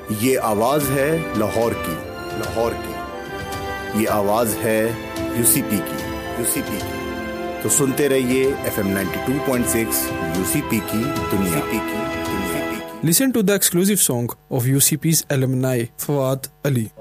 ये आवाज है लाहौर की, लाहौर की। ये आवाज है यूसीपी की, यूसीपी की। तो सुनते रहिए FM 92.6 यूसीपी की दुनिया की। Listen to the exclusive song of UCP's alumni Fawad Ali.